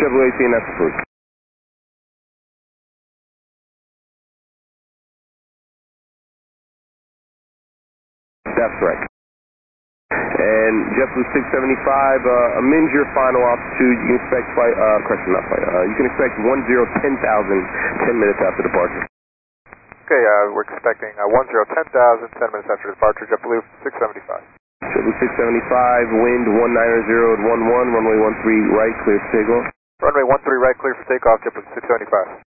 Chevrolet CNS approved. That's right. And JetBlue 675, amend your final altitude. You can expect flight, you can expect 10,000 10 minutes after departure. Okay, we're expecting 10,000 10 minutes after departure, JetBlue 675. JetBlue 675, wind 190 at 11, runway 13 right, clear for takeoff. Runway 13 right, clear for takeoff, JetBlue 675.